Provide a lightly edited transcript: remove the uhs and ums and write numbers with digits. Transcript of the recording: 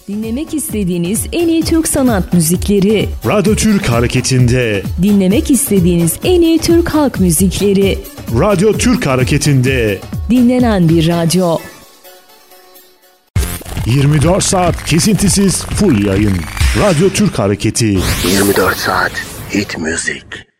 Dinlemek istediğiniz en iyi Türk sanat müzikleri. Radyo Türk Hareketi'nde. Dinlemek istediğiniz en iyi Türk halk müzikleri. Radyo Türk Hareketi'nde. Dinlenen bir radyo. 24 saat kesintisiz full yayın. Radyo Türk Hareketi. 24 saat hit müzik.